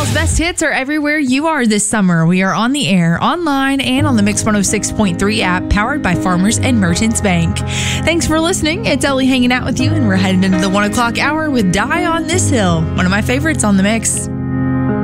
Those best hits are everywhere you are this summer. We are on the air, online, and on the Mix 106.3 app, powered by Farmers and Merchants Bank. Thanks for listening. It's Ellie hanging out with you, and we're heading into the 1 o'clock hour with Die on This Hill, one of my favorites on the Mix.